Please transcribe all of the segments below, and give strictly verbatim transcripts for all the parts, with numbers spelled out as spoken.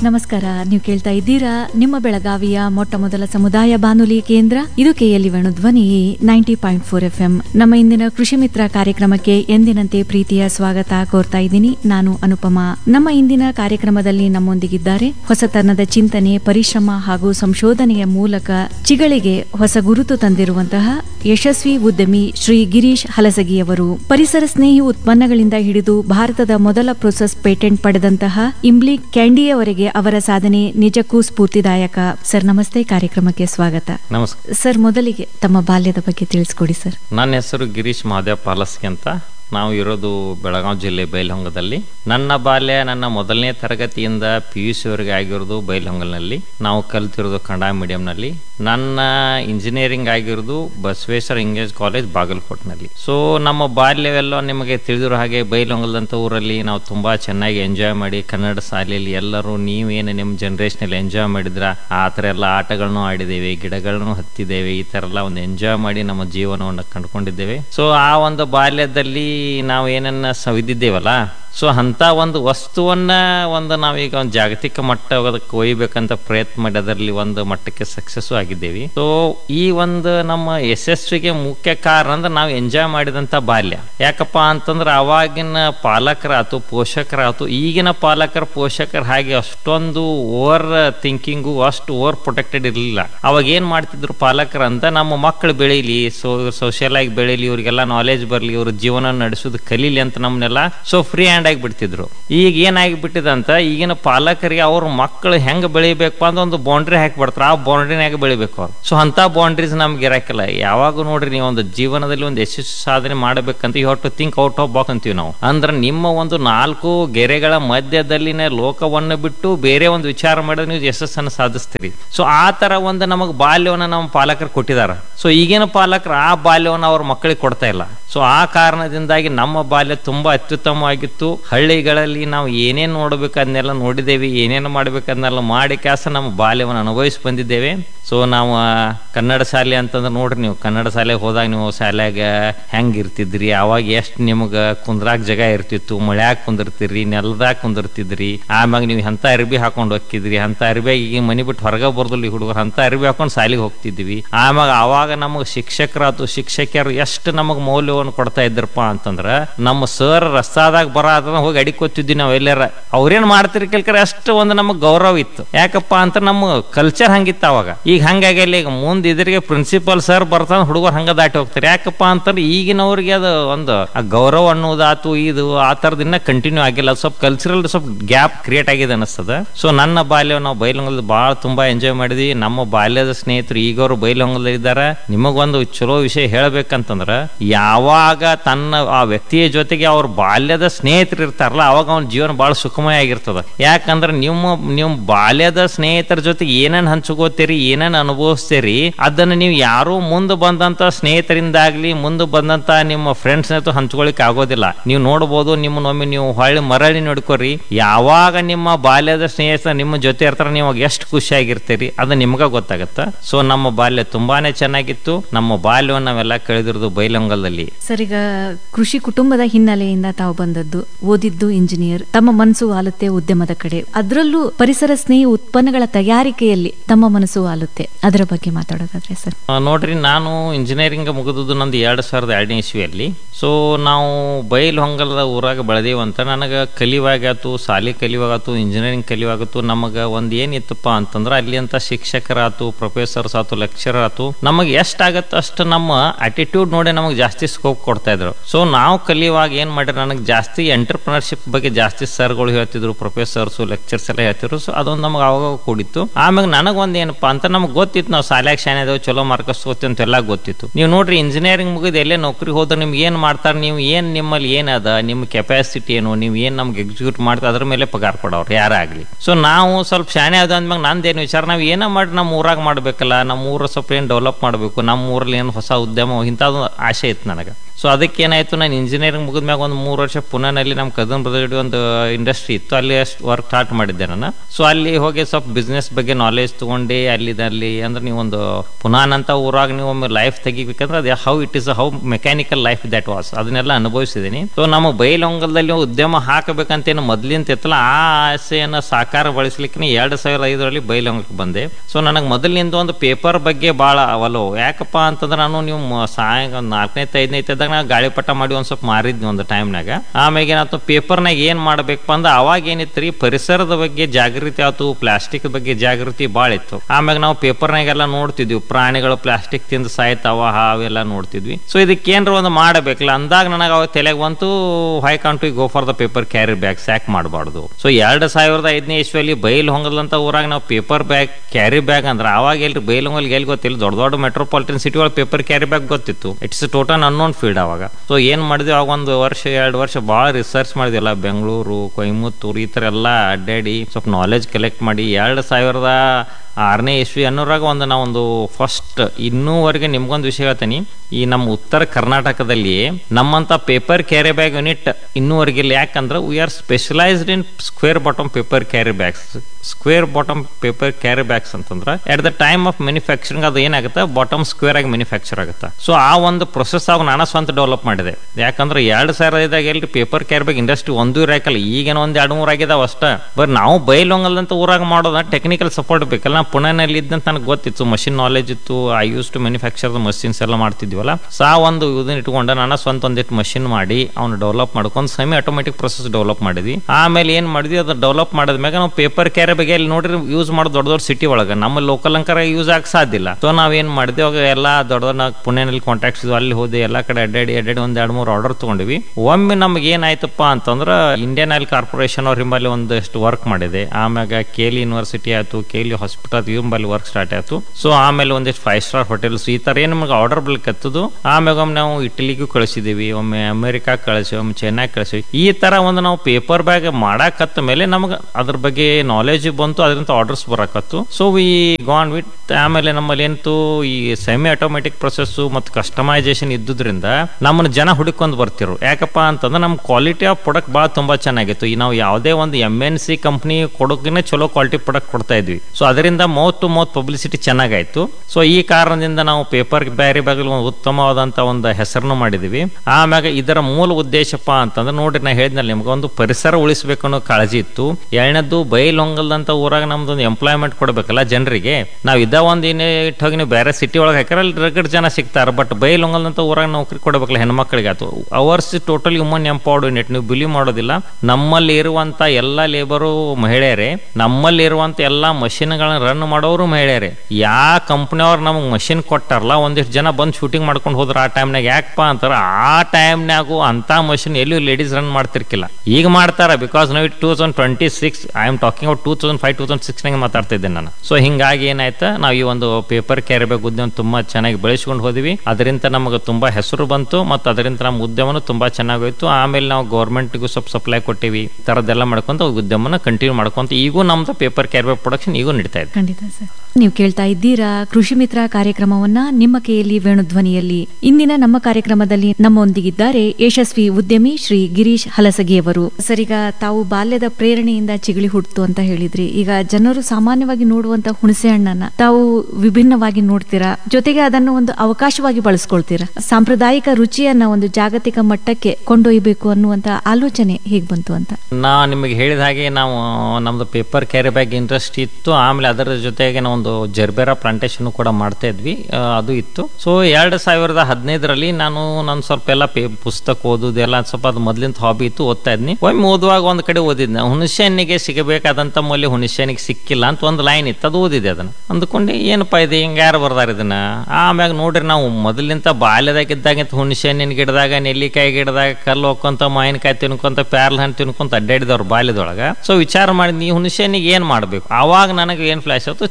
ನಮಸ್ಕಾರ. ನೀವು ಕೇಳ್ತಾ ಇದ್ದೀರಾ ನಿಮ್ಮ ಬೆಳಗಾವಿಯ ಮೊಟ್ಟ ಮೊದಲ ಸಮುದಾಯ ಬಾನುಲಿ ಕೇಂದ್ರ ಇದು ಕೆಎಲ್ಇ ವೇಣು ಧ್ವನಿ ninety point four F M. ನಮ್ಮ ಇಂದಿನ ಕೃಷಿ ಮಿತ್ರ ಕಾರ್ಯಕ್ರಮಕ್ಕೆ ಎಂದಿನಂತೆ ಪ್ರೀತಿಯ ಸ್ವಾಗತ ಕೋರ್ತಾ ಇದ್ದೀನಿ. ನಾನು ಅನುಪಮಾ. ನಮ್ಮ ಇಂದಿನ ಕಾರ್ಯಕ್ರಮದಲ್ಲಿ ನಮ್ಮೊಂದಿಗಿದ್ದಾರೆ ಹೊಸತನದ ಚಿಂತನೆ, ಪರಿಶ್ರಮ ಹಾಗೂ ಸಂಶೋಧನೆಯ ಮೂಲಕ ಚಿಗಳಿಗೆ ಹೊಸ ಗುರುತು ತಂದಿರುವಂತಹ ಯಶಸ್ವಿ ಉದ್ಯಮಿ ಶ್ರೀ ಗಿರೀಶ್ ಹಲಸಗಿಯವರು. ಪರಿಸರ ಸ್ನೇಹಿ ಉತ್ಪನ್ನಗಳಿಂದ ಹಿಡಿದು ಭಾರತದ ಮೊದಲ ಪ್ರೊಸೆಸ್ ಪೇಟೆಂಟ್ ಪಡೆದಂತಹ ಇಂಬ್ಲಿ ಕ್ಯಾಂಡಿಯವರೆಗೆ ಅವರ ಸಾಧನೆ ನಿಜಕ್ಕೂ ಸ್ಫೂರ್ತಿದಾಯಕ. ಸರ್ ನಮಸ್ತೆ, ಕಾರ್ಯಕ್ರಮಕ್ಕೆ ಸ್ವಾಗತ. ನಮಸ್ಕಾರ ಸರ್, ಮೊದಲಿಗೆ ತಮ್ಮ ಬಾಲ್ಯದ ಬಗ್ಗೆ ತಿಳಿಸ್ಕೊಡಿ ಸರ್. ನನ್ನ ಹೆಸರು ಗಿರೀಶ್ ಮಹಾದೇವ್ ಪಾಲಸ್ಕಿ ಅಂತ. ನಾವು ಇರೋದು ಬೆಳಗಾವಿ ಜಿಲ್ಲೆ ಬೈಲಹೊಂಗದಲ್ಲಿ. ನನ್ನ ಬಾಲ್ಯ ನನ್ನ ಮೊದಲನೇ ತರಗತಿಯಿಂದ ಪಿ ಯು ಸಿ ವರೆಗೆ ಆಗಿರೋದು ಬೈಲಹೊಂಗಲ್ನಲ್ಲಿ. ನಾವು ಕಲ್ತಿರೋದು ಕನ್ನಡ ಮೀಡಿಯಂನಲ್ಲಿ. ನನ್ನ ಇಂಜಿನಿಯರಿಂಗ್ ಆಗಿರೋದು ಬಸವೇಶ್ವರ ಇಂಗ್ಲಿಷ್ ಕಾಲೇಜ್ ಬಾಗಲಕೋಟ್ನಲ್ಲಿ. ಸೊ ನಮ್ಮ ಬಾಲ್ಯವೆಲ್ಲ ನಿಮಗೆ ತಿಳಿದಿರೋ ಹಾಗೆ ಬೈಲಹೊಂಗಲದಂಥ ಊರಲ್ಲಿ ನಾವು ತುಂಬಾ ಚೆನ್ನಾಗಿ ಎಂಜಾಯ್ ಮಾಡಿ ಕನ್ನಡ ಶಾಲೆಯಲ್ಲಿ ಎಲ್ಲರೂ ನೀವೇನು ನಿಮ್ಮ ಜನರೇಷನಲ್ಲಿ ಎಂಜಾಯ್ ಮಾಡಿದ್ರ ಆ ಥರ ಎಲ್ಲ ಆಟಗಳನ್ನು ಆಡಿದ್ದೇವೆ, ಗಿಡಗಳನ್ನು ಹತ್ತಿದ್ದೇವೆ. ಈ ಥರ ಎಲ್ಲ ಒಂದು ಎಂಜಾಯ್ ಮಾಡಿ ನಮ್ಮ ಜೀವನವನ್ನು ಕಂಡುಕೊಂಡಿದ್ದೇವೆ. ಸೊ ಆ ಒಂದು ಬಾಲ್ಯದಲ್ಲಿ ನಾವು ಏನನ್ನ ಸವಿದಿದ್ದೇವಲ್ಲ, ಸೊ ಅಂತ ಒಂದು ವಸ್ತುವನ್ನ ಒಂದು ನಾವೀಗ ಒಂದು ಜಾಗತಿಕ ಮಟ್ಟ ಅದಕ್ಕೆ ಒಯ್ಯಬೇಕಂತ ಪ್ರಯತ್ನ ಮಾಡಿ ಅದರಲ್ಲಿ ಒಂದು ಮಟ್ಟಕ್ಕೆ ಸಕ್ಸಸ್ ಆಗಿದ್ದೇವೆ. ಸೊ ಈ ಒಂದು ನಮ್ಮ ಯಶಸ್ವಿಗೆ ಮುಖ್ಯ ಕಾರಣ ಅಂದ್ರೆ ನಾವು ಎಂಜಾಯ್ ಮಾಡಿದಂತ ಬಾಲ್ಯ. ಯಾಕಪ್ಪ ಅಂತಂದ್ರೆ ಅವಾಗಿನ ಪಾಲಕರಾತು ಪೋಷಕರಾತು ಈಗಿನ ಪಾಲಕರ ಪೋಷಕರ ಹಾಗೆ ಅಷ್ಟೊಂದು ಓವರ್ ಥಿಂಕಿಂಗು ಅಷ್ಟು ಓವರ್ ಪ್ರೊಟೆಕ್ಟೆಡ್ ಇರಲಿಲ್ಲ. ಅವಾಗ ಏನ್ ಮಾಡ್ತಿದ್ರು ಪಾಲಕರು ಅಂತ, ನಮ್ಮ ಮಕ್ಕಳು ಬೆಳೀಲಿ, ಸೊ ಸೋಷಿಯಲ್ ಆಗಿ ಬೆಳೀಲಿ, ಇವ್ರಿಗೆಲ್ಲ ನಾಲೆಜ್ ಬರಲಿ, ಇವ್ರ ಜೀವನ ನಡೆಸೋದು ಕಲೀಲಿ ಅಂತ ನಮ್ಮನ್ನೆಲ್ಲ ಸೊ ಫ್ರೀ ಹ್ಯಾಂಡ್ ಆಗಿ ಬಿಡ್ತಿದ್ರು. ಈಗ ಏನಾಗಿಬಿಟ್ಟಿದಂತ, ಈಗಿನ ಪಾಲಕರಿಗೆ ಅವ್ರ ಮಕ್ಕಳು ಹೆಂಗ್ ಬೆಳಿಬೇಕು ಅಂತ ಒಂದು ಬೌಂಡ್ರಿ ಹಾಕಿ ಬಿಡ್ತಾರೆ. ಆ ಬೌಂಡ್ರಿನಾಗ ಬೆಳಿಬೇಕು ಅವ್ರು. ಸೊ ಅಂತ ಬೌಂಡ್ರೀಸ್ ನಮ್ಗೆ ಇರಾಕಿಲ್ಲ. ಯಾವಾಗ ನೋಡ್ರಿ ನೀವು ಒಂದು ಜೀವನದಲ್ಲಿ ಒಂದು ಯಶಸ್ವಿ ಸಾಧನೆ ಮಾಡಬೇಕಂತ you have to think out of box ಅಂತೀವಿ ನಾವು. ಅಂದ್ರೆ ನಿಮ್ಮ ಒಂದು ನಾಲ್ಕು ಗೆರೆಗಳ ಮಧ್ಯದಲ್ಲಿನ ಲೋಕವನ್ನು ಬಿಟ್ಟು ಬೇರೆ ಒಂದು ವಿಚಾರ ಮಾಡಿದ್ರೆ ನೀವು ಯಶಸ್ಸನ್ನು ಸಾಧಿಸ್ತೀರಿ. ಸೊ ಆ ತರ ಒಂದು ನಮಗೆ ಬಾಲ್ಯವನ್ನು ನಮ್ಮ ಪಾಲಕರು ಕೊಟ್ಟಿದ್ದಾರೆ. ಸೊ ಈಗಿನ ಪಾಲಕರು ಆ ಬಾಲ್ಯವನ್ನು ಅವ್ರ ಮಕ್ಕಳಿಗೆ ಕೊಡ್ತಾ ಇಲ್ಲ. ಸೊ ಆ ಕಾರಣದಿಂದಾಗಿ ನಮ್ಮ ಬಾಲ್ಯ ತುಂಬಾ ಅತ್ಯುತ್ತಮವಾಗಿತ್ತು. ಹಳ್ಳಿಗಳಲ್ಲಿ ನಾವು ಏನೇನು ನೋಡ್ಬೇಕು ಅದನ್ನೆಲ್ಲ ನೋಡಿದ್ದೇವೆ, ಏನೇನು ಮಾಡ್ಬೇಕು ಅದನ್ನೆಲ್ಲ ಮಾಡಿ ಕ್ಯಾಸ ನಮ್ಮ ಬಾಲ್ಯವನ್ನು ಅನುಭವಿಸಿ ಬಂದಿದ್ದೇವೆ. ಸೊ ನಾವು ಕನ್ನಡ ಶಾಲೆ ಅಂತಂದ್ರೆ ನೋಡ್ರಿ, ನೀವು ಕನ್ನಡ ಶಾಲೆಗೆ ಹೋದಾಗ ನೀವು ಶಾಲ್ಯಾಗ ಹೆಂಗ್ ಇರ್ತಿದ್ರಿ, ಅವಾಗ ಎಷ್ಟು ನಿಮ್ಗೆ ಕುಂದ್ರಾಕ್ ಜಾಗ ಇರ್ತಿತ್ತು, ಮಳ್ಯಾಗ ಕುಂದಿರ್ತಿದ್ರಿ, ನೆಲದಾಗ ಕುಂದಿರ್ತಿದ್ರಿ. ಆಮ್ಯಾಗ ನೀವು ಎಂತ ಅರ್ಬಿ ಹಾಕೊಂಡು ಹೋಗ್ತಿದ್ರಿ, ಅಂತ ಅರ್ಬಿಯಾಗ ಈಗ ಮನಿ ಬಿಟ್ಟು ಹೊರಗೆ ಬರ್ದಲ್ಲಿ ಹುಡುಗರು ಅಂತ ಅರ್ಬಿ ಹಾಕೊಂಡು ಶಾಲೆಗೆ ಹೋಗ್ತಿದ್ವಿ. ಆಮ್ಯಾಗ ಅವಾಗ ನಮಗೆ ಶಿಕ್ಷಕರಾತು ಶಿಕ್ಷಕಿಯರು ಎಷ್ಟು ನಮಗೆ ಮೌಲ್ಯವನ್ನು ಕೊಡ್ತಾ ಇದ್ರಪ್ಪ ಅಂತಂದ್ರ, ನಮ್ಮ ಸರ್ ರಸ್ತಾದಾಗ ಬರ ಹೋಗಿ ಅಡಿಕೊತ್ತಿದ್ವಿ ನಾವು ಎಲ್ಲಾರ. ಅವ್ರೇನ್ ಮಾಡ್ತಿರಿ ಕೇಳ್ಕರೆ ಅಷ್ಟು ಒಂದು ನಮಗ್ ಗೌರವ ಇತ್ತು. ಯಾಕಪ್ಪ ಅಂತ ನಮ್ಮ ಕಲ್ಚರ್ ಹಂಗಿತ್ತು ಅವಾಗ. ಈಗ ಹಂಗಾಗಿಲ್ಲ. ಈಗ ಮುಂದ್ ಇದ್ರಿಗೆ ಪ್ರಿನ್ಸಿಪಲ್ ಸರ್ ಬರ್ತಾನ ಹುಡುಗರು ಹಂಗ ದಾಟಿ ಹೋಗ್ತಾರೆ. ಯಾಕಪ್ಪ ಅಂತಂದ್ರೆ ಈಗಿನವ್ರಿಗೆ ಅದು ಒಂದು ಆ ಗೌರವ ಅನ್ನೋದಾತು ಇದು ಆ ತರದ್ ಇನ್ನ ಕಂಟಿನ್ಯೂ ಆಗಿಲ್ಲ. ಸ್ವಲ್ಪ ಕಲ್ಚರಲ್ ಸ್ವಲ್ಪ ಗ್ಯಾಪ್ ಕ್ರಿಯೇಟ್ ಆಗಿದೆ ಅನಿಸ್ತದ. ಸೊ ನನ್ನ ಬಾಲ್ಯ ನಾವು ಬೈಲಹೊಂಗಲದಲ್ಲಿ ಬಹಳ ತುಂಬಾ ಎಂಜಾಯ್ ಮಾಡಿದ್ವಿ. ನಮ್ಮ ಬಾಲ್ಯದ ಸ್ನೇಹಿತರು ಈಗವರು ಬೈಲಹೊಂಗಲದಲ್ಲಿ ಇದ್ದಾರೆ. ನಿಮಗೊಂದು ಚಲೋ ವಿಷಯ ಹೇಳ್ಬೇಕಂತಂದ್ರ, ಯಾವಾಗ ತನ್ನ ಆ ವ್ಯಕ್ತಿಯ ಜೊತೆಗೆ ಅವ್ರ ಬಾಲ್ಯದ ಸ್ನೇಹಿತರು ಇರ್ತಾರಲ್ಲ ಅವಾಗ ಅವನ ಜೀವನ ಬಹಳ ಸುಖಮಯ ಆಗಿರ್ತದ. ಯಾಕಂದ್ರೆ ನಿಮ್ಮ ನೀವು ಬಾಲ್ಯದ ಸ್ನೇಹಿತರ ಜೊತೆಗೆ ಏನೇನ್ ಹಂಚ್ಕೋತೀರಿ, ಏನೇನ್ ಅನುಭವಿಸ್ತೀರಿ, ಅದನ್ನ ನೀವು ಯಾರು ಮುಂದೆ ಬಂದಂತ ಸ್ನೇಹಿತರಿಂದಾಗ್ಲಿ ಮುಂದೆ ಬಂದಂತ ನಿಮ್ಮ ಫ್ರೆಂಡ್ಸ್ ಹಂಚ್ಕೊಳಿಕ್ ಆಗೋದಿಲ್ಲ. ನೀವು ನೋಡ್ಬೋದು, ನಿಮ್ಮನ್ನೊಮ್ಮೆ ನೀವು ಹೊಳ್ಳಿ ಮರಳಿ ನೋಡ್ಕೋರಿ, ಯಾವಾಗ ನಿಮ್ಮ ಬಾಲ್ಯದ ಸ್ನೇಹಿತ ನಿಮ್ಮ ಜೊತೆ ಇರ್ತಾರ ನೀವು ಎಷ್ಟು ಖುಷಿಯಾಗಿರ್ತೀರಿ ಅದು ನಿಮ್ಗ ಗೊತ್ತಾಗತ್ತ. ಸೊ ನಮ್ಮ ಬಾಲ್ಯ ತುಂಬಾನೇ ಚೆನ್ನಾಗಿತ್ತು. ನಮ್ಮ ಬಾಲ್ಯವನ್ನು ನಾವೆಲ್ಲ ಕಳೆದಿರೋದು ಬೈಲಹೊಂಗಲದಲ್ಲಿ. ಸರ್, ಈಗ ಕೃಷಿ ಕುಟುಂಬದ ಹಿನ್ನೆಲೆಯಿಂದ ತಾವು ಬಂದದ್ದು, ಓದಿದ್ದು ಇಂಜಿನಿಯರ್, ತಮ್ಮ ಮನಸ್ಸು ವಾಲುತ್ತೆ ಉದ್ಯಮದ ಕಡೆ. ಅದರಲ್ಲೂ ಪರಿಸರ ಸ್ನೇಹಿ ಉತ್ಪನ್ನಗಳ ತಯಾರಿಕೆಯಲ್ಲಿ ತಮ್ಮ ಮನಸ್ಸು ವಾಲುತ್ತೆ. ಅದರ ಬಗ್ಗೆ ಮಾತಾಡೋದಾದ್ರೆ ಸರ್? ನೋಡ್ರಿ, ನಾನು ಇಂಜಿನಿಯರಿಂಗ್ ಮುಗಿದುದು ನಂದು ಎರಡ್ ಸಾವಿರದ ಎರಡನೇ ಇಸ್ವಿಯಲ್ಲಿ. ಸೊ ನಾವು ಬೈಲಹೊಂಗಲದ ಊರಾಗ ಬೆಳೆದೇವಂತ ನನಗೆ ಕಲಿವಾಗಾತು, ಶಾಲೆ ಕಲಿವಾಗತ್ತು, ಇಂಜಿನಿಯರಿಂಗ್ ಕಲಿವಾಗತ್ತು. ನಮಗ ಒಂದ್ ಏನಿತ್ತಪ್ಪ ಅಂತಂದ್ರೆ ಅಲ್ಲಿ ಅಂತ ಶಿಕ್ಷಕರಾತು, ಪ್ರೊಫೆಸರ್ಸ್ ಆತು, ಲೆಕ್ಚರರ್ ಆತು, ನಮಗೆ ಎಷ್ಟಾಗತ್ತ ಅಷ್ಟು ನಮ್ಮ ಅಟಿಟ್ಯೂಡ್ ನೋಡಿ ನಮಗೆ ಜಾಸ್ತಿ ಸ್ಕೋಪ್ ಕೊಡ್ತಾ ಇದ್ರು. ಸೊ ನಾವು ಕಲಿಯುವಾಗ ಏನ್ ಮಾಡ್ರಿ, ನನಗೆ ಜಾಸ್ತಿ ಎಂಟರ್ಪ್ರಿನರ್ಶಿಪ್ ಬಗ್ಗೆ ಜಾಸ್ತಿ ಸರ್ಗಳು ಹೇಳ್ತಿದ್ರು, ಪ್ರೊಫೆಸರ್ಸ್ ಲೆಕ್ಚರ್ಸ್ ಎಲ್ಲ ಹೇಳ್ತಿದ್ರು. ಸೊ ಅದೊಂದು ನಮಗೆ ಅವಾಗ ಕೂಡಿತ್ತು. ಆಮ್ಯಾಗ ನನಗೆ ಒಂದ್ ಏನಪ್ಪಾ ಅಂತ ನಮ್ಗೆ ಗೊತ್ತಿತ್ತು, ನಾವು ಶಾಲ್ಯಾಗ ಶಾನೆ ಅದೇವು, ಚಲೋ ಮಾರ್ಕಸ್ ತಗೋತೀವಿ ಅಂತ ಎಲ್ಲ ಗೊತ್ತಿತ್ತು. ನೀವು ನೋಡ್ರಿ, ಇಂಜಿನಿಯರಿಂಗ್ ಮುಗಿದು ಎಲ್ಲೇ ನೌಕರಿ ಹೋದ್ರೆ ನಿಮ್ಗೆ ಏನ್ ಮಾಡ್ತಾರೆ, ನೀವು ಏನ್ ನಿಮ್ಮಲ್ಲಿ ಏನದ, ನಿಮ್ಮ ಕೆಪಾಸಿಟಿ ಏನು, ನೀವು ಏನ್ ನಮ್ಗೆ ಎಕ್ಸಿಕ್ಯೂಟ್ ಮಾಡ್ತಾ ಅದ್ರ ಮೇಲೆ ಪಗಾರ ಕೊಡೋರು ಯಾರಾಗ್ಲಿ. ಸೊ ನಾವು ಸ್ವಲ್ಪ ಶಾನೆ ಆದ ಅಂದ್ಮ್ಯಾಗ ನಂದೇನು ವಿಚಾರ, ನಾವು ಏನೋ ಮಾಡಿ ನಮ್ಮ ಊರಾಗ ಮಾಡ್ಬೇಕಲ್ಲ, ನಮ್ಮ ಊರ ಸ್ವಲ್ಪ ಏನ್ ಡೆವಲಪ್ ಮಾಡಬೇಕು, ನಮ್ಮ ಊರಲ್ಲಿ ಏನು ಹೊಸ ಉದ್ಯಮ, ಇಂಥದ್ದು ಆಸೆ ಇತ್ತು ನನಗೆ. ಸೊ ಅದಕ್ಕೆ ಏನಾಯ್ತು, ನಾನು ಇಂಜಿನಿಯರಿಂಗ್ ಮುಗಿದ್ಮ್ಯಾಗ ಒಂದು ಮೂರು ವರ್ಷ ಪುಣೆನಲ್ಲಿ ನಮ್ಮ ಕದನ್ ಬ್ರದರ್ ಒಂದು ಇಂಡಸ್ಟ್ರಿ ಇತ್ತು, ಅಲ್ಲಿ ಅಷ್ಟು ವರ್ಕ್ ಸ್ಟಾರ್ಟ್ ಮಾಡಿದ್ದೆ ನಾನು. ಸೊ ಅಲ್ಲಿ ಹೋಗಿ ಸ್ವಲ್ಪ ಬಿಸ್ನೆಸ್ ಬಗ್ಗೆ ನಾಲೆಜ್ ತಗೊಂಡು ಅಲ್ಲಿದಲ್ಲಿ ಅಂದ್ರೆ ನೀವು ಒಂದು ಪುನಾನ್ ಅಂತ ಊರಾಗ ನೀವು ಒಮ್ಮೆ ಲೈಫ್ ತೆಗಿಬೇಕಂದ್ರೆ ಅದು how it is how mechanical life that was ಅದನ್ನೆಲ್ಲ ಅನುಭವಿಸಿದ್ದೀನಿ. ಸೊ ನಮ್ಮ ಬೈಲಹೊಂಗಲದಲ್ಲಿ ಉದ್ಯಮ ಹಾಕಬೇಕಂತೇನು ಮೊದಲಿಂದ ಇತ್ತಲ್ಲ, ಆ ಆಸೆಯನ್ನು ಸಾಕಾರಗೊಳಿಸ್ಲಿಕ್ಕೆ ಎರಡು ಸಾವಿರದ ಐದರಲ್ಲಿ ಬೈಲಹೊಂಗಲಕ್ಕೆ ಬಂದೆ. ಸೊ ನನಗೆ ಮೊದಲಿನಿಂದ ಒಂದು ಪೇಪರ್ ಬಗ್ಗೆ ಭಾಳ ಒಲವು. ಯಾಕಪ್ಪ ಅಂತಂದ್ರೆ ನಾನು ನೀವು ಸಾಯಂಕಾಲ ನಾಲ್ಕನೇ ಐದನೇ ಇದ್ದಾಗ ನಾವು ಗಾಳಿಪಟ ಮಾಡಿ ಒಂದು ಸ್ವಲ್ಪ ಮಾರಿದ್ವಿ ಒಂದು ಟೈಮ್ನಾಗ. ಆಮ್ಯಾಗ ಏನಾಯ್ತು, ಪೇಪರ್ನಾಗ ಏನು ಮಾಡಬೇಕಪ್ಪ ಅಂದ್ರೆ ಅವಾಗ ಏನಿತ್ತು ರೀ, ಪರಿಸರದ ಬಗ್ಗೆ ಜಾಗೃತಿ ಆಯ್ತು, ಪ್ಲಾಸ್ಟಿಕ್ ಬಗ್ಗೆ ಜಾಗೃತಿ ಭಾಳ ಇತ್ತು. ಆಮ್ಯಾಗ ನಾವು ಪೇಪರ್ನಾಗೆಲ್ಲ ನೋಡ್ತಿದ್ವಿ ಪ್ರಾಣಿಗಳು ಪ್ಲಾಸ್ಟಿಕ್ ತಿಂದು ಸಾಯ್ತಾವ ಅವೆಲ್ಲ ನೋಡ್ತಿದ್ವಿ. ಸೊ ಇದಕ್ಕೆ ಏನ್ರ ಒಂದು ಮಾಡಬೇಕಲ್ಲ ಅಂದಾಗ ನನಗೆ ಅವಾಗ ತಲೆಗೆ ಬಂತು, high can't we go for the paper carry bags, ಯಾಕೆ ಮಾಡಬಾರ್ದು. ಸೊ ಎರಡು ಸಾವಿರದ ಐದನೇ ಇಸ್ವಿಯಲ್ಲಿ ಬೈಲಹೊಂಗಲಂತ ಊರಾಗ ನಾವು ಪೇಪರ್ ಬ್ಯಾಗ್ ಕ್ಯಾರಿ ಬ್ಯಾಗ್ ಅಂದ್ರೆ ಅವಾಗ ಎಲ್ರಿ ಬೈಲಹೊಂಗಲ್ಗೆ ಎಲ್ಲಿ ಗೊತ್ತಿಲ್ಲ, ದೊಡ್ಡ ದೊಡ್ಡ ಮೆಟ್ರೋಪಾಲಿಟನ್ ಸಿಟಿ ಒಳಗೆ ಪೇಪರ್ ಕ್ಯಾರಿ ಬ್ಯಾಗ್ ಗೊತ್ತಿತ್ತು. ಇಟ್ಸ್ ಟೋಟಲ್ ಅನ್ನೋನ್ ಫೀಲ್ಡ್ ಅವಾಗ. ಸೊ ಏನ್ ಮಾಡಿದ್ವಿ, ಅವಾಗ ಒಂದು ವರ್ಷ ಎರಡು ವರ್ಷ ಭಾಳ ರಿಸರ್ಚ್ ಮಾಡಿದ್ವಿಲ್ಲ, ಬೆಂಗಳೂರು ಕೊಯಮತ್ತೂರು ಈ ಥರ ಎಲ್ಲ ಅಡ್ಡಾಡಿ ಸ್ವಲ್ಪ ನಾಲೆಜ್ ಕಲೆಕ್ಟ್ ಮಾಡಿ ಎರಡು ಸಾವಿರದ ಆರನೇ ಇಸ್ವಿ ಅನ್ನೋರಾಗ ಒಂದು ನಾವೊಂದು ಫಸ್ಟ್ ಇನ್ನೂವರೆಗೆ ನಿಮ್ಗೊಂದು ವಿಷಯ ಹೇಳ್ತೀನಿ, ಈ ನಮ್ಮ ಉತ್ತರ ಕರ್ನಾಟಕದಲ್ಲಿ ನಮ್ಮಂತ ಪೇಪರ್ ಕ್ಯಾರಿ ಬ್ಯಾಗ್ ಯೂನಿಟ್ ಇನ್ನೂವರೆಗೆ ಇಲ್ಲ. ಯಾಕಂದ್ರೆ we are specialised in square bottom paper carry bags. Square bottom paper carry bags ಅಂತಂದ್ರೆ at the time of manufacturing ಅದು ಏನಾಗುತ್ತೆ, ಬಾಟಮ್ ಸ್ಕ್ವೇರ್ ಆಗಿ ಮ್ಯಾನುಫ್ಯಾಕ್ಚರ್ ಆಗುತ್ತೆ. ಸೊ ಆ ಒಂದು ಪ್ರೊಸೆಸ್ ಆಗ ನಾನು ಸ್ವಂತ ಡೆವಲಪ್ ಮಾಡಿದೆ. ಯಾಕಂದ್ರೆ ಎರಡು ಸಾವಿರ ಐದಾಗ ಎಲ್ರಿ ಪೇಪರ್ ಕ್ಯಾರಿ ಬ್ಯಾಗ್ ಇಂಡಸ್ಟ್ರಿ ಒಂದು ಇರಾಕಲ್ಲ, ಈಗೇನೋ ಒಂದ್ ಎರಡು ಮೂರು ಆಗಿದಾವ ಅಷ್ಟ. ಬಟ್ ನಾವು ಬೈಲಹೊಂಗಲಂತ ಊರಾಗ ಮಾಡೋದ ಟೆಕ್ನಿಕಲ್ ಸಪೋರ್ಟ್ ಬೇಕಲ್ಲ. ನಾವು ಪುಣೆನಲ್ಲಿ ಇದ್ದಂತ ನನಗೆ ಗೊತ್ತಿತ್ತು, ಮಷಿನ್ ನಾಲೆಜ್ ಇತ್ತು, I use to manufacture machines ಎಲ್ಲ ಮಾಡ್ತಿದ್ವಲ್ಲ. ಸಾ ಒಂದು ಇದನ್ನ ಇಟ್ಕೊಂಡ ನಾನು ಸ್ವಂತ ಒಂದಿಟ್ಟು ಮಷಿನ್ ಮಾಡಿ ಅವ್ನು ಡೆವಲಪ್ ಮಾಡ್ಕೊಂಡು ಸೆಮಿ ಆಟೋಮೆಟಿಕ್ ಪ್ರೊಸೆಸ್ ಡೆವಲಪ್ ಮಾಡಿದ್ವಿ. ಆಮೇಲೆ ಏನ್ ಮಾಡಿದ್ವಿ, ಅದು ಡೆವಲಪ್ ಮಾಡಿದ್ಮ್ಯಾಗ ನಾವು ಪೇಪರ್ ಕ್ಯಾರಿ ಬ್ಯಾಗ್ ಎಲ್ಲಿ ನೋಡ್ರಿ ಯೂಸ್ ಮಾಡೋದು ದೊಡ್ಡ ದೊಡ್ಡ ಸಿಟಿ ಒಳಗೆ, ನಮ್ಮ ಲೋಕಲ್ ಅಂಕರ ಯೂಸ್ ಆಗ ಸಾಧ್ಯ ಇಲ್ಲ. ಸೊ ನಾವ್ ಏನ್ ಮಾಡಿದ್ವಿ, ಅವಾಗ ಎಲ್ಲ ದೊಡ್ಡ ದೊಡ್ಡ ಪುಣೆನಲ್ಲಿ ಕಾಂಟ್ಯಾಕ್ಟ್ಸ್ ಇದ್ವು, ಅಲ್ಲಿ ಹೋದೆ ಎಲ್ಲ ಕಡೆ ಅಡ್ಡಾಡಿ ಅಡ್ಡಾಡಿ ಒಂದ್ ಎರಡು ಮೂರು ಆರ್ಡರ್ ತಗೊಂಡಿವಿ. ಒಮ್ಮೆ ನಮ್ಗೆ ಏನಾಯ್ತಪ್ಪ ಅಂತಂದ್ರೆ ಇಂಡಿಯನ್ ಆಯಿಲ್ ಕಾರ್ಪೊರೇಷನ್ ಅವ್ರ ಹಿಂಬಲ್ಲಿ ಒಂದಷ್ಟು ವರ್ಕ್ ಮಾಡಿದೆ. ಆಮ್ಯಾಗ ಕೇಲಿ ಯೂನಿವರ್ಸಿಟಿ ಆಯ್ತು, ಕೇಲಿ ಹಾಸ್ಪಿಟಲ್ ಹಿಂಬಲ್ಲಿ ವರ್ಕ್ ಸ್ಟಾರ್ಟ್ ಆಯ್ತು. ಸೊ ಆಮೇಲೆ ಒಂದಿಷ್ಟು ಫೈವ್ ಸ್ಟಾರ್ ಹೋಟೆಲ್ಸ್ ಈ ತರ ಏನ್ ನಮ್ಗೆ ಆರ್ಡರ್ ಬರ್ಲಿಕ್ಕತ್ತದು. ಆಮ್ಯಾಗ ಒಮ್ಮೆ ನಾವು ಇಟಲಿಗೂ ಕಳಿಸಿದೀವಿ, ಒಮ್ಮೆ ಅಮೆರಿಕಾ ಕಳಿಸಿ, ಒಮ್ಮೆ ಚೈನಾ ಕಳಿಸಿ. ಈ ತರ ಒಂದು ನಾವು ಪೇಪರ್ ಬ್ಯಾಗ್ ಮಾಡಾಕತ್ತ ಮೇಲೆ ನಮ್ಗೆ ಅದ್ರ ಬಗ್ಗೆ ನಾಲೆಜ್ ಬಂತು, ಅದರಿಂದ orders ಬರಾಕತ್ತು. So we gone with. ಆಮೇಲೆ ನಮ್ಮಲ್ಲಿ ಎಂತೂ ಈ ಸೆಮಿ ಆಟೋಮೆಟಿಕ್ ಪ್ರೊಸೆಸ್ ಮತ್ತು ಕಸ್ಟಮೈಸೇಷನ್ ಇದ್ದುದ್ರಿಂದ ನಮ್ಮನ್ನ ಜನ ಹುಡುಕೊಂಡು ಬರ್ತಿರು. ಯಾಕಪ್ಪ ಅಂತಂದ್ರೆ ನಮ್ಮ ಕ್ವಾಲಿಟಿ ಆಫ್ ಪ್ರಾಡಕ್ಟ್ ಭಾಳ ತುಂಬಾ ಚೆನ್ನಾಗಿತ್ತು. ಈ ನಾವು ಯಾವುದೇ ಒಂದು ಎಮ್ ಎನ್ ಸಿ ಕಂಪ್ನಿ ಕೊಡೋಕಿನ ಚಲೋ ಕ್ವಾಲಿಟಿ ಪ್ರಾಡಕ್ಟ್ ಕೊಡ್ತಾ ಇದ್ವಿ. ಸೊ ಅದರಿಂದ ಮೌತ್ ಟು ಮೌತ್ ಪಬ್ಲಿಸಿಟಿ ಚೆನ್ನಾಗಾಯ್ತು. ಸೊ ಈ ಕಾರಣದಿಂದ ನಾವು ಪೇಪರ್ ಬ್ಯಾರಿ ಬ್ಯಾಗ್ ಉತ್ತಮವಾದಂತ ಒಂದು ಹೆಸರನ್ನು ಮಾಡಿದ್ವಿ. ಆಮ್ಯಾಗ ಇದರ ಮೂಲ ಉದ್ದೇಶಪ್ಪ ಅಂತಂದ್ರೆ ನೋಡ್ರಿ, ನಾ ಹೇಳಿದ್ನಲ್ಲಿ ನಿಮ್ಗೆ ಒಂದು ಪರಿಸರ ಉಳಿಸ್ಬೇಕು ಅನ್ನೋ ಕಾಳಜಿ ಇತ್ತು. ಎರಡನೇದು ಬೈಲಹೊಂಗಲದಂತ ಊರಾಗ ನಮ್ದೊಂದು ಎಂಪ್ಲಾಯ್ಮೆಂಟ್ ಕೊಡ್ಬೇಕಲ್ಲ ಜನರಿಗೆ. ನಾವು ಇದ ಒಂದು ಏನೇ ಇಟ್ಟೋಗಿ ನೀವು ಬೇರೆ ಸಿಟಿ ಒಳಗೆ ಹಾಕಿರ ಅಲ್ಲಿ ರಗಡ್ ಜನ ಸಿಗ್ತಾರೆ. ಬಟ್ ಬೈಲಹೊಂಗಲದಂತ ಊರಾಗ ನೌಕರಿ ಕೊಡಬೇಕಲ್ಲ ಹೆಣ್ಮಕ್ಳಿಗೆ. ಆಯ್ತು hours totally woman empowered unit. ನೀವು ಬಿಲೀವ್ ಮಾಡೋದಿಲ್ಲ, ನಮ್ಮಲ್ಲಿ ಇರುವಂತ ಎಲ್ಲಾ ಲೇಬರು ಮಹಿಳೆಯರೇ, ನಮ್ಮಲ್ಲಿ ಇರುವಂತ ಎಲ್ಲಾ ಮಷಿನ್ಗಳನ್ನ ರನ್ ಮಾಡೋರು ಮಹಿಳೆಯರೇ. ಯಾವ ಕಂಪ್ನಿಯವ್ರು ನಮಗೆ ಮಷಿನ್ ಕೊಟ್ಟಾರಲ್ಲ, ಒಂದಿಷ್ಟು ಜನ ಬಂದು ಶೂಟಿಂಗ್ ಮಾಡ್ಕೊಂಡು ಹೋದ್ರ ಆ ಟೈಮ್ನಾಗ. ಯಾಕಪ್ಪ ಅಂತಾರ, ಆ ಟೈಮ್ನಾಗು ಅಂತ ಮಷಿನ್ ಎಲ್ಲೂ ಲೇಡೀಸ್ ರನ್ ಮಾಡ್ತಿರ್ಕಿಲ್ಲ. ಈಗ ಮಾಡ್ತಾರ, ಬಿಕಾಸ್ ನಾವು two thousand twenty six I am talking out two thousand five two thousand six ನಾಗ ಮಾತಾಡ್ತಾ ಇದ್ದೇನೆ ನಾನು. ಸೊ ಹಿಂಗಾಗಿ ಏನಾಯ್ತಾ, ನಾವು ಈ ಒಂದು ಪೇಪರ್ ಕ್ಯಾರಿ ಬ್ಯಾಗ್ ಉದ್ಯಮ ತುಂಬಾ ಚೆನ್ನಾಗಿ ಬೆಳೆಸ್ಕೊಂಡು ಹೋದ್ವಿ. ಅದರಿಂದ ನಮಗೆ ತುಂಬಾ ಹೆಸರು ಬಂತು ಮತ್ತು ಅದರಿಂದ ನಮ್ಮ ಉದ್ಯಮನು ತುಂಬಾ ಚೆನ್ನಾಗೋಯ್ತು. ಆಮೇಲೆ ನಾವು ಗೌರ್ಮೆಂಟ್ಗೂ ಸ್ವಲ್ಪ ಸಪ್ಲೈ ಕೊಟ್ಟಿವಿ. ತರದೆಲ್ಲ ಮಾಡ್ಕೊಂತ ಉದ್ಯಮನ ಕಂಟಿನ್ಯೂ ಮಾಡ್ಕೊಂತ ಈಗೂ ನಮ್ದು ಪೇಪರ್ ಕ್ಯಾರಿ ಬ್ಯಾಗ್ ಪ್ರೊಡಕ್ಷನ್ ಈಗೂ ನಡೀತಾ ಇದೆ. ಖಂಡಿತ ಸರ್. ನೀವು ಕೇಳ್ತಾ ಇದ್ದೀರಾ ಕೃಷಿ ಮಿತ್ರ ಕಾರ್ಯಕ್ರಮವನ್ನ ನಿಮ್ಮ ಕೈಯಲ್ಲಿ ವೇಣುಧ್ವನಿಯಲ್ಲಿ. ಇಂದಿನ ನಮ್ಮ ಕಾರ್ಯಕ್ರಮದಲ್ಲಿ ನಮ್ಮೊಂದಿಗಿದ್ದಾರೆ ಯಶಸ್ವಿ ಉದ್ಯಮಿ ಶ್ರೀ ಗಿರೀಶ್ ಹಲಸಗಿಯವರು. ಸರ್, ಈಗ ತಾವು ಬಾಲ್ಯದ ಪ್ರೇರಣೆಯಿಂದ ಚಿಗಳಿ ಹುಟ್ಟಿತು ಅಂತ ಹೇಳಿದ್ರಿ. ಈಗ ಜನರು ಸಾಮಾನ್ಯವಾಗಿ ನೋಡುವಂತ ಹುಣಸೆ ಹಣ್ಣನ್ನ ತಾವು ವಿಭಿನ್ನವಾಗಿ ನೋಡ್ತೀರಾ, ಜೊತೆಗೆ ಅದನ್ನು ಒಂದು ಅವಕಾಶವಾಗಿ ಬಳಸ್ಕೊಳ್ತೀರಾ. ಸಾಂಪ್ರದಾಯಿಕ ರುಚಿಯನ್ನ ಒಂದು ಜಾಗತಿಕ ಮಟ್ಟಕ್ಕೆ ಕೊಂಡೊಯ್ಯಬೇಕು ಅನ್ನುವಂತ ಆಲೋಚನೆ ಹೇಗ್ ಬಂತು ಅಂತ? ನಾ ನಿಮಗೆ ಹೇಳಿದ ಹಾಗೆ ನಾವು ನಮ್ದು ಪೇಪರ್ ಕ್ಯಾರಿ ಬ್ಯಾಗ್ ಇಂಡಸ್ಟ್ರಿ ಇತ್ತು. ಆಮೇಲೆ ಅದರ ಜೊತೆಗೆ ನಾವು ಒಂದು ಜರ್ಬೇರಾ ಪ್ಲಾಂಟೇಶನ್ ಕೂಡ ಮಾಡ್ತಾ ಇದ್ವಿ, ಅದು ಇತ್ತು. ಸೊ ಎರಡು ಸಾವಿರದ ಹದಿನೈದರಲ್ಲಿ ನಾನು ನನ್ನ ಸ್ವಲ್ಪ ಎಲ್ಲ ಪೇ ಪುಸ್ತಕ ಓದುದೆಲ್ಲ ಸ್ವಲ್ಪ ಅದು ಮೊದ್ಲಿಂದ ಹಾಬಿ ಇತ್ತು, ಓದ್ತಾ ಇದ್ನಿ. ಒಮ್ಮೆ ಓದುವಾಗ ಒಂದ್ ಕಡೆ ಓದಿದ್ನ, ಹುಣಸೆ ಹಣ್ಣಿಗೆ ಸಿಗಬೇಕಾದಂತ ಮೌಲ್ಯ ಹುಣಸೆ ಹಣ್ಣಿಗೆ ಸಿಕ್ಕಿಲ್ಲ ಅಂತ ಒಂದು ಲೈನ್ ಇತ್ತು, ಅದು ಓದಿದೆ. ಅದನ್ನ ಅಂದ್ಕೊಂಡು ಏನಪ್ಪಾ ಇದೆ ಹಿಂಗ ಯಾರು ಬರ್ದಾರ ಇದನ್ನ. ಆಮ್ಯಾಗ ನೋಡ್ರಿ, ನಾವು ಮೊದಲಿಂತ ಬಾಲ್ಯದಾಗಿದ್ದಾಗ ಹುಣಸೆ ಹಣ್ಣಿನ ಗಿಡದಾಗ, ನೆಲ್ಲಿಕಾಯಿ ಗಿಡದಾಗ ಕಲ್ಲು ಹೋಗ್ಕೊಂತ, ಮಾವಿನಕಾಯಿ ತಿನ್ಕೊಂತ, ಪ್ಯಾರ್ಲ ಹಣ್ಣು ತಿನ್ಕೊಂತ ಅಡ್ಡಾಡಿದವ್ರು ಬಾಲ್ಯದೊಳಗ. ಸೊ ವಿಚಾರ ಮಾಡಿ, ನೀ ಹುಣಸೆ ಹಣ್ಣಿಗೆ ಏನ್ ಮಾಡ್ಬೇಕು? ಅವಾಗ ನನಗೆ ಏನ್ ಫ್ಲಾಶ್ ಆಯ್ತು, ಚಿಗಳಿ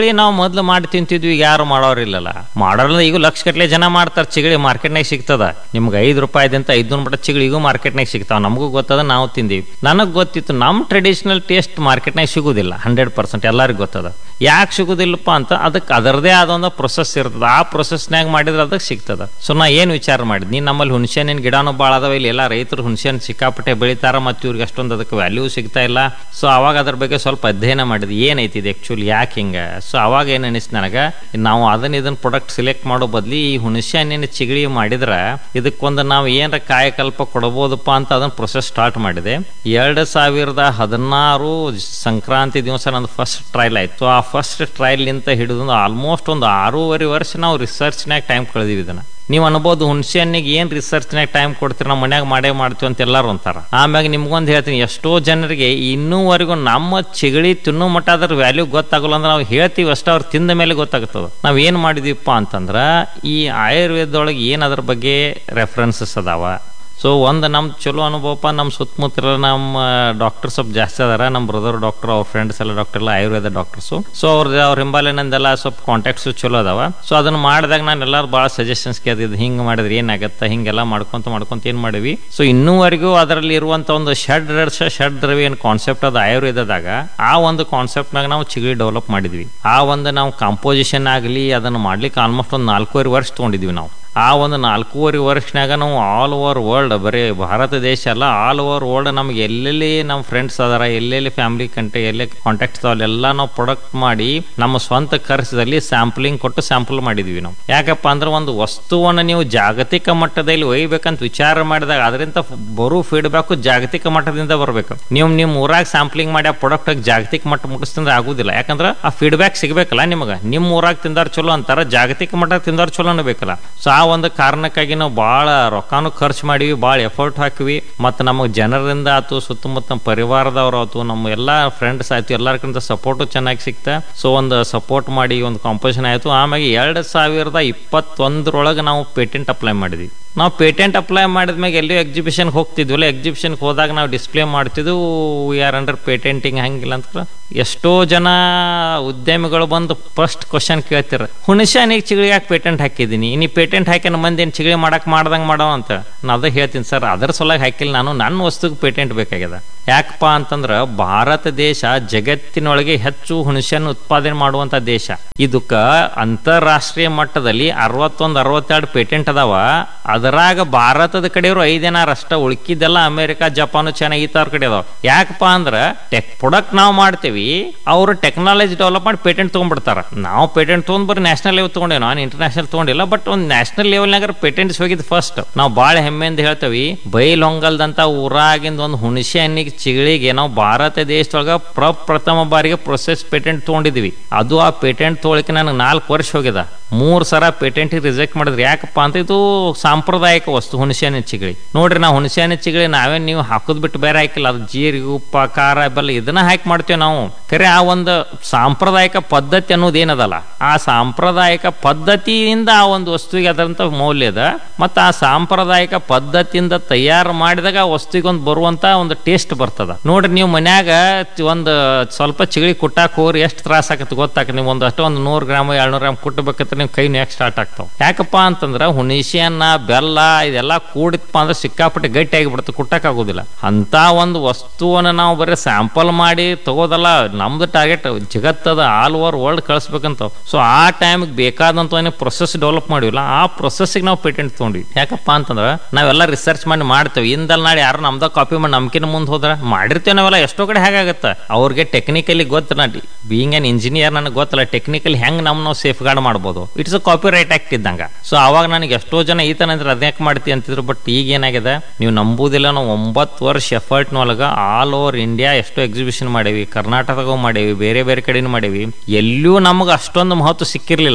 ನಾವು ಮೊದ್ಲು ಮಾಡಿ ತಿಂತಿದ್ವಿ, ಈಗ ಯಾರು ಮಾಡೋರಿಲ್ಲಲ್ಲ. ಮಾಡೋಲ್ಲ, ಈಗ ಲಕ್ಷ ಗಟ್ಟಲೆ ಜನ ಮಾಡ್ತಾರೆ. ಚಿಗಳಿ ಮಾರ್ಕೆಟ್ನಾಗ ಸಿಗ್ತದ, ನಿಮ್ಗೆ ಐದು ರೂಪಾಯಿದಂತ ಐದ್ನೂರು ಮಟ್ಟ ಚಿಗಳಿ ಈಗ ಮಾರ್ಕೆಟ್ನಾಗ ಸಿಗ್ತಾವ. ನಮಗೂ ಗೊತ್ತದ, ನಾವು ತಿಂದೀವಿ. ನನಗೆ ಗೊತ್ತಿತ್ತು ನಮ್ಮ ಟ್ರೆಡಿಷನಲ್ ಟೇಸ್ಟ್ ಮಾರ್ಕೆಟ್ನಾಗ ಸಿಗುದಿಲ್ಲ ಹಂಡ್ರೆಡ್ ಪರ್ಸೆಂಟ್ ಎಲ್ಲರಿಗೂ ಗೊತ್ತದ. ಯಾಕೆ ಸಿಗುದಿಲ್ಲಪ್ಪ ಅಂತ ಅದಕ್ಕೆ ಅದರದೇ ಆದ ಒಂದು ಪ್ರೊಸೆಸ್ ಇರ್ತದ. ಆ ಪ್ರೊಸೆಸ್ನಾಗ ಮಾಡಿದ್ರೆ ಅದಕ್ಕೆ ಸಿಗ್ತದ. ಸೊ ನಾ ಏನು ವಿಚಾರ ಮಾಡಿದ್ನಿ, ನಮ್ಮಲ್ಲಿ ಹುಣಸೆ ಹಣ್ಣಿನ ಗಿಡನೂ ಭಾಳ ಅದಾವ. ಇಲ್ಲಿ ಎಲ್ಲ ರೈತರು ಹುಣಸೆ ಹಣ್ಣು ಸಿಕ್ಕಾಪಟ್ಟೆ ಬೆಳಿತಾರ, ಮತ್ತು ಇವ್ರಿಗೆ ಅಷ್ಟೊಂದು ಅದಕ್ಕೆ ವ್ಯಾಲ್ಯೂ ಸಿಗ್ತಾ ಇಲ್ಲ. ಸೊ ಅವಾಗ ಅದ್ರ ಬಗ್ಗೆ ಸ್ವಲ್ಪ ಅಧ್ಯಯನ ಮಾಡಿದ್ವಿ, ಏನೈತಿ ಇದು ಆ್ಯಕ್ಚುಲಿ, ಯಾಕೆ ಹಿಂಗೆ. ಸೊ ಅವಾಗ ಏನು ಅನಿಸ್ತು ನನಗೆ, ನಾವು ಅದನ್ನ ಇದನ್ನ ಪ್ರಾಡಕ್ಟ್ ಸೆಲೆಕ್ಟ್ ಮಾಡೋ ಬದ್ಲಿ ಈ ಹುಣಸೆ ಹಣ್ಣಿನ ಚಿಗಳಿ ಮಾಡಿದ್ರೆ ಇದಕ್ಕೊಂದು ನಾವು ಏನಾರ ಕಾಯಕಲ್ಪ ಕೊಡ್ಬೋದಪ್ಪ ಅಂತ ಅದನ್ನ ಪ್ರೊಸೆಸ್ ಸ್ಟಾರ್ಟ್ ಮಾಡಿದೆ. ಎರಡು ಸಾವಿರದ ಹದಿನಾರು ಸಂಕ್ರಾಂತಿ ದಿವಸ ನಂದು ಫಸ್ಟ್ ಟ್ರಯಲ್ ಆಯ್ತು. ಆ ಫಸ್ಟ್ ಟ್ರಯಲ್ ನಿಂತ ಹಿಡಿದು ಆಲ್ಮೋಸ್ಟ್ ಒಂದು ಆರೂವರೆ ವರ್ಷ ನಾವು ರಿಸರ್ಚ್ನಾಗ ಟೈಮ್ ಕಳೆದಿವಿ. ಇದನ್ನ ನೀವು ಅನ್ಬೋದು, ಹುಣಸೆ ಹಣ್ಣಿಗೆ ಏನ್ ರಿಸರ್ಚ್ನಾಗ ಟೈಮ್ ಕೊಡ್ತೀರಿ, ನಾವು ಮನ್ಯಾಗ ಮಾಡೇ ಮಾಡ್ತೀವಿ ಅಂತ ಎಲ್ಲಾರು ಅಂತಾರ. ಆಮ್ಯಾಗ ನಿಮ್ಗೊಂದು ಹೇಳ್ತೀನಿ, ಎಷ್ಟೋ ಜನರಿಗೆ ಇನ್ನೂವರೆಗೂ ನಮ್ಮ ಚಿಗಳಿ ತಿನ್ನೋ ಮಟ್ಟ ಅದ್ರ ವ್ಯಾಲ್ಯೂ ಗೊತ್ತಾಗಲ್ಲ. ಅಂದ್ರೆ ನಾವು ಹೇಳ್ತೀವಿ ಅಷ್ಟೇ, ಅವ್ರು ತಿಂದ ಮೇಲೆ ಗೊತ್ತಾಗ್ತದ. ನಾವ್ ಏನ್ ಮಾಡಿದೀವಪ್ಪ ಅಂತಂದ್ರ, ಈ ಆಯುರ್ವೇದದೊಳಗೆ ಏನ್ ಅದ್ರ ಬಗ್ಗೆ ರೆಫರೆನ್ಸಸ್ ಅದಾವ. ಸೊ ಒಂದು ನಮ್ಮ ಚಲೋ ಅನುಭವಪ್ಪ, ನಮ್ಮ ಸುತ್ತಮುತ್ತ ನಮ್ಮ ಡಾಕ್ಟರ್ ಸ್ವಲ್ಪ ಜಾಸ್ತಿ ಅದಾರ. ನಮ್ಮ ಬ್ರದರ್ ಡಾಕ್ಟರ್, ಅವ್ರ ಫ್ರೆಂಡ್ಸ್ ಎಲ್ಲ ಡಾಕ್ಟರ್ ಎಲ್ಲ ಆಯುರ್ವೇದ ಡಾಕ್ಟರ್ಸು. ಸೊ ಅವ್ರದ್ದು ಅವ್ರ ಹಿಂಬಾಲೆ ನಂದೆಲ್ಲ ಸ್ವಲ್ಪ ಕಾಂಟ್ಯಾಕ್ಟ್ಸು ಚಲೋ ಅದಾವ. ಸೊ ಅದನ್ನ ಮಾಡಿದಾಗ ನಾನು ಎಲ್ಲರೂ ಭಾಳ ಸಜೆಷನ್ಸ್ ಕೇಳಿದ್ದು, ಹಿಂಗೆ ಮಾಡಿದ್ರೆ ಏನಾಗತ್ತೆ, ಹಿಂಗೆಲ್ಲ ಮಾಡ್ಕೊಂತ ಮಾಡ್ಕೊಂತ ಏನು ಮಾಡಿವಿ. ಸೊ ಇನ್ನೂವರೆಗೂ ಅದರಲ್ಲಿ ಇರುವಂಥ ಒಂದು ಷಡ್ ರಸ ಷಡ್ ದ್ರವ್ಯ ಏನು ಕಾನ್ಸೆಪ್ಟ್ ಅದು ಆಯುರ್ವೇದದಾಗ, ಆ ಒಂದು ಕಾನ್ಸೆಪ್ಟ್ನಾಗ ನಾವು ಚಿಗಳಿ ಡೆವಲಪ್ ಮಾಡಿದ್ವಿ. ಆ ಒಂದು ನಾವು ಕಾಂಪೋಸಿಷನ್ ಆಗಲಿ ಅದನ್ನು ಮಾಡ್ಲಿಕ್ಕೆ ಆಲ್ಮೋಸ್ಟ್ ಒಂದು ನಾಲ್ಕೂವರೆ ವರ್ಷ ತೊಗೊಂಡಿದ್ವಿ ನಾವು. ಆ ಒಂದು ನಾಲ್ಕೂವರೆ ವರ್ಷನಾಗ ನಾವು ಆಲ್ ಓವರ್ ವರ್ಲ್ಡ್, ಬರೀ ಭಾರತ ದೇಶ ಅಲ್ಲ, ಆಲ್ ಓವರ್ ವರ್ಲ್ಡ್ ನಮ್ಗೆ ಎಲ್ಲೆಲ್ಲಿ ನಮ್ಮ ಫ್ರೆಂಡ್ಸ್ ಅದಾರ, ಎಲ್ಲೆಲ್ಲಿ ಫ್ಯಾಮಿಲಿ ಕಂಟೆ ಎಲ್ಲೇ ಕಾಂಟ್ಯಾಕ್ಟ್ಸ್ ಅಲ್ಲೆಲ್ಲ ನಾವು ಪ್ರೊಡಕ್ಟ್ ಮಾಡಿ ನಮ್ಮ ಸ್ವಂತ ಖರ್ಚದಲ್ಲಿ ಸ್ಯಾಂಪಲಿಂಗ್ ಕೊಟ್ಟು ಸ್ಯಾಂಪಲ್ ಮಾಡಿದ್ವಿ ನಾವು. ಯಾಕಪ್ಪ ಅಂದ್ರೆ ಒಂದು ವಸ್ತುವನ್ನು ನೀವು ಜಾಗತಿಕ ಮಟ್ಟದಲ್ಲಿ ಒಯ್ಬೇಕಂತ ವಿಚಾರ ಮಾಡಿದಾಗ ಅದರಿಂದ ಬರೋ ಫೀಡ್ಬ್ಯಾಕು ಜಾಗತಿಕ ಮಟ್ಟದಿಂದ ಬರಬೇಕು. ನೀವು ನಿಮ್ಮ ಊರಾಗ ಸ್ಯಾಂಪಲಿಂಗ್ ಮಾಡಿ ಆ ಪ್ರಾಡಕ್ಟ್ ಜಾಗತಿಕ ಮಟ್ಟ ಮುಗಿಸ್ತಂದ್ರೆ ಆಗುದಿಲ್ಲ. ಯಾಕಂದ್ರೆ ಆ ಫೀಡ್ಬ್ಯಾಕ್ ಸಿಗ್ಬೇಕಲ್ಲ ನಿಮಗೆ. ನಿಮ್ಮ ಊರಾಗ ತಿಂದಾರ ಚಲೋ ಅಂತಾರ, ಜಾಗತಿಕ ಮಟ್ಟ ತಿಂದಾರ ಚಲೋ ಅನ್ಬೇಕಲ್ಲ. ಸೊ ಆ ಒಂದು ಕಾರಣಕ್ಕಾಗಿ ನಾವು ಭಾಳ ರೊಕ್ಕಾನು ಖರ್ಚು ಮಾಡಿವಿ, ಭಾಳ ಎಫರ್ಟ್ ಹಾಕಿವಿ. ಮತ್ತು ನಮಗೆ ಜನರಿಂದ ಆಯ್ತು, ಸುತ್ತಮುತ್ತ ನಮ್ಮ ಪರಿವಾರದವ್ರು ಆಯ್ತು, ನಮ್ಮ ಎಲ್ಲ ಫ್ರೆಂಡ್ಸ್ ಆಯ್ತು, ಎಲ್ಲರಿಗಿಂತ ಸಪೋರ್ಟು ಚೆನ್ನಾಗಿ ಸಿಕ್ತಾ. ಸೊ ಒಂದು ಸಪೋರ್ಟ್ ಮಾಡಿ ಒಂದು ಕಾಂಪೋಸಿಷನ್ ಆಯಿತು. ಆಮೇಲೆ ಎರಡು ಸಾವಿರದ ಇಪ್ಪತ್ತೊಂದರೊಳಗೆ ನಾವು ಪೇಟೆಂಟ್ ಅಪ್ಲೈ ಮಾಡಿದ್ವಿ. ನಾವು ಪೇಟೆಂಟ್ ಅಪ್ಲೈ ಮಾಡಿದ್ಮ್ಯಾಗ ಎಲ್ಲೂ ಎಕ್ಸಿಬಿಷನ್ಗೆ ಹೋಗ್ತಿದ್ವಲ್ಲ, ಎಕ್ಸಿಬಿಷನ್ಗೆ ಹೋದಾಗ ನಾವು display ಮಾಡ್ತಿದ್ವು, we are under patenting. ಹಂಗಿಲ್ಲ ಅಂತ ಎಷ್ಟೋ ಜನ ಉದ್ಯಮಿಗಳು ಬಂದು ಫಸ್ಟ್ ಕ್ವಶನ್ ಕೇಳ್ತಿರ, ಹುಣಸೆ ಹಣ್ಣಿಗೆ ಚಿಗಳಿ ಯಾಕೆ ಪೇಟೆಂಟ್ ಹಾಕಿದ್ದೀನಿ, ನೀ ಪೇಟೆಂಟ್ ಹಾಕಿನ ಮಂದಿ ಏನು ಚಿಗಳಿ ಮಾಡಕ್ಕೆ ಮಾಡ್ದಂಗೆ ಮಾಡೋ ಅಂತ. ನಾನು ಅದೇ ಹೇಳ್ತೀನಿ ಸರ್, ಅದರ ಸಲುವಾಗಿ ಹಾಕಿಲ್ಲ ನಾನು, ನನ್ನ ವಸ್ತುಗೆ ಪೇಟೆಂಟ್ ಬೇಕಾಗ್ಯದ. ಯಾಕಪ್ಪ ಅಂತಂದ್ರೆ ಭಾರತ ದೇಶ ಜಗತ್ತಿನೊಳಗೆ ಹೆಚ್ಚು ಹುಣಸೆಹಣ್ಣು ಉತ್ಪಾದನೆ ಮಾಡುವಂತ ದೇಶ. ಇದಕ್ಕ ಅಂತಾರಾಷ್ಟ್ರೀಯ ಮಟ್ಟದಲ್ಲಿ ಅರವತ್ತೊಂದು ಅರವತ್ತೆರಡು ಪೇಟೆಂಟ್ ಅದಾವ. ಅದರಾಗ ಭಾರತದ ಕಡೆಯವರು ಐದೇನಾರು ಅಷ್ಟ, ಉಳ್ಕಿದ್ದೆಲ್ಲ ಅಮೆರಿಕ, ಜಪಾನು, ಚೈನಾ ಈ ತರ ಕಡೆ ಅದಾವ. ಯಾಕಪ್ಪ ಅಂದ್ರ ಟೆಕ್ ಪ್ರಾಡಕ್ಟ್ ನಾವು ಮಾಡ್ತೇವಿ, ಅವರು ಟೆಕ್ನಾಲಜಿ ಡೆವಲಪ್ ಮಾಡಿ ಪೇಟೆಂಟ್ ತಗೊಂಡ್ಬಿಡ್ತಾರ. ನಾವು ಪೇಟೆಂಟ್ ತಗೊಂಡ್ ಬರೀ ನ್ಯಾಷನಲ್ ಲೆವೆಲ್ ತಗೊಂಡೇವಿ, ನಾನು ಇಂಟರ್ನ್ಯಾಷನಲ್ ತಗೊಂಡಿಲ್ಲ. ಬಟ್ ಒಂದು ನ್ಯಾಷನಲ್ ಲೆವೆಲ್ನಾಗ ಪೇಟೆಂಟ್ಸ್ ಹೋಗಿದ್ದು ಫಸ್ಟ್. ನಾವು ಭಾಳ ಹೆಮ್ಮೆಯಿಂದ ಹೇಳ್ತೇವಿ, ಬೈಲೊಂಗಲ್ದಂತ ಊರಾಗಿಂದ ಒಂದು ಹುಣಸೆ ಹಣ್ಣಿಗೆ ಚಿಗಳಿಗೆ ನಾವು ಭಾರತ ದೇಶದೊಳಗ ಪ್ರಪ್ರಥಮ ಬಾರಿಗೆ ಪ್ರೊಸೆಸ್ ಪೇಟೆಂಟ್ ತಗೊಂಡಿದ್ವಿ. ಅದು ಆ ಪೇಟೆಂಟ್ ತಗೊಳಿಕ್ಕೆ ನನಗೆ ನಾಲ್ಕು ವರ್ಷ ಹೋಗ್ಯದ. ಮೂರ್ ಸಲ ಪೇಟೆಂಟ್ ರಿಜೆಕ್ಟ್ ಮಾಡಿದ್ರಿ. ಯಾಕಪ್ಪ ಅಂತ ಇದು ಸಾಂಪ್ರದಾಯಿಕ ವಸ್ತು ಹುಣಸೆ ಹಣ್ಣಿನ ಚಿಗಳಿ. ನೋಡ್ರಿ, ನಾವು ಹುಣಸೆ ಹಣ್ಣಿನ ಚಿಗಳಿ ನಾವೇನ್ ನೀವು ಹಾಕೋದ್ ಬಿಟ್ಟು ಬೇರೆ ಹಾಕಿಲ್ಲ, ಅದು ಜೀರಿಗೆ, ಉಪ್ಪ, ಖಾರ, ಬೆಲ್ಲ ಇದನ್ನ ಹಾಕಿ ಮಾಡ್ತೇವೆ ನಾವು. ಖರೆ ಆ ಒಂದು ಸಾಂಪ್ರದಾಯಿಕ ಪದ್ಧತಿ ಅನ್ನೋದು ಏನದಲ್ಲ, ಆ ಸಾಂಪ್ರದಾಯಿಕ ಪದ್ಧತಿಯಿಂದ ಆ ಒಂದು ವಸ್ತುವಿಗೆ ಅದರಂತ ಮೌಲ್ಯ ಅದ. ಮತ್ತು ಆ ಸಾಂಪ್ರದಾಯಿಕ ಪದ್ಧತಿಯಿಂದ ತಯಾರು ಮಾಡಿದಾಗ ಆ ವಸ್ತುವಿಗೆ ಒಂದು ಬರುವಂತ ಒಂದು ಟೇಸ್ಟ್ ಬರ್ತದ. ನೋಡ್ರಿ, ನೀವು ಮನ್ಯಾಗ ಒಂದು ಸ್ವಲ್ಪ ಚಿಗಳಿ ಕುಟ್ಟಾಕ ಹೋಗ್ರಿ, ಎಷ್ಟು ತ್ರಾಸ ಆಗತ್ತೆ ಗೊತ್ತಾಕ. ನೀವು ಒಂದು ಅಷ್ಟು ಒಂದು ನೂರು ಗ್ರಾಮ್ ಎರಡ್ನೂರು ಗ್ರಾಮ್ ಕುಟ್ಟಬೇಕಂದ್ರೆ ನಿಮ್ ಕೈ ಯಾಕೆ ಸ್ಟಾರ್ಟ್ ಆಗ್ತಾವ. ಯಾಕಪ್ಪ ಅಂತಂದ್ರ ಹುಣಸೆ ಹಣ್ಣ, ಬೆಲ್ಲ ಇದೆಲ್ಲ ಕೂಡಿತ್ಪ ಅಂದ್ರೆ ಸಿಕ್ಕಾಪಟ್ಟೆ ಗಟ್ಟಿ ಆಗಿಬಿಡುತ್ತೆ, ಕುಟ್ಟಕ್ ಆಗೋದಿಲ್ಲ. ಅಂತ ಒಂದು ವಸ್ತುವನ್ನ ನಾವು ಬರೀ ಸ್ಯಾಂಪಲ್ ಮಾಡಿ ತಗೋದಲ್ಲ, ನಮ್ದು target ಜಗತ್ತದ all over world ಕಳಿಸ್ಬೇಕಂತ. So ಆ ಟೈಮ್ಗೆ ಬೇಕಾದಂತ ಪ್ರೊಸೆಸ್ ಡೆವಲಪ್ ಮಾಡಿವಿಲ್ಲ, ಆ ಪ್ರೊಸೆಸ್ಗೆ ನಾವು ಪೇಟೆಂಟ್ ತಗೊಂಡ್ವಿ. ಯಾಕಪ್ಪ ಅಂತಂದ್ರ ನಾವೆಲ್ಲ ರಿಸರ್ಚ್ ಮಾಡಿ ಮಾಡ್ತೇವೆ. ಇಂದಲ್ ನಾಳೆ ಯಾರು ನಮ್ದ ಕಾಪಿ ಮಾಡಿ ನಮ್ಕಿನ ಮುಂದೆ ಹೋದ್ರ ಮಾಡಿರ್ತೇವೆ ನಾವೆಲ್ಲ. ಎಷ್ಟೋ ಕಡೆ ಹೇಗಾಗತ್ತ, ಅವ್ರಿಗೆ ಟೆಕ್ನಿಕಲಿ ಗೊತ್ತ, ಬೀಯಿಂಗ್ ಅನ್ ಇಂಜಿನಿಯರ್ ನನಗೆ ಗೊತ್ತಲ್ಲ ಟೆಕ್ನಿಕಲಿ ಹೆಂಗ್ ನಮ್ ನಾವು ಸೇಫ್ ಗಾರ್ಡ್ ಮಾಡ್ಬೋದು. It's a copy right act ಇದ್ದಂಗ. ಸೊ ಅವಾಗ ನನಗೆ ಎಷ್ಟೋ ಜನ ಈತನ ಅಂದ್ರೆ ಅದ್ಯಾಕೆ ಮಾಡ್ತಿ ಅಂತಿದ್ರು. ಬಟ್ ಈಗ ಏನಾಗಿದೆ ನೀವು ನಂಬುದಿಲ್ಲ, ನಾವು ಒಂಬತ್ತು ವರ್ಷ ಎಫರ್ಟ್ನೊಳಗ ಆಲ್ ಓವರ್ ಇಂಡಿಯಾ ಎಷ್ಟೋ ಎಕ್ಸಿಬಿಷನ್ ಮಾಡೇವಿ, ಕರ್ನಾಟಕದಾಗೂ ಮಾಡೇವಿ, ಬೇರೆ ಬೇರೆ ಕಡೆನೂ ಮಾಡೇವಿ. ಎಲ್ಲೂ ನಮಗೆ ಅಷ್ಟೊಂದು ಮಹತ್ವ ಸಿಕ್ಕಿರ್ಲಿಲ್ಲ.